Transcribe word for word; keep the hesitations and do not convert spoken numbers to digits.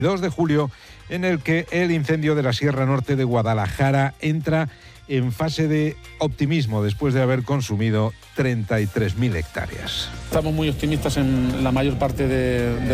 dos de julio, en el que el incendio de la Sierra Norte de Guadalajara entra en fase de optimismo después de haber consumido treinta y tres mil hectáreas. Estamos muy optimistas en la mayor parte de, de